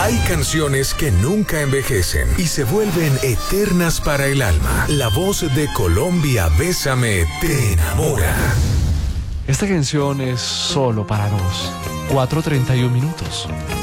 Hay canciones que nunca envejecen y se vuelven eternas para el alma. La voz de Colombia, Bésame, te enamora. Esta canción es solo para dos. 4:31.